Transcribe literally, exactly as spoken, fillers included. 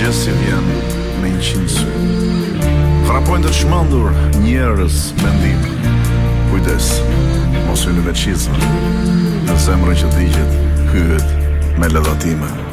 mëngjesi vjen me një qind sy. Frapojnë të çmendur njerëz mendim. Kujdes, mos hyni me çizme. Në zemrën që digjet hyhet me lëdhatime.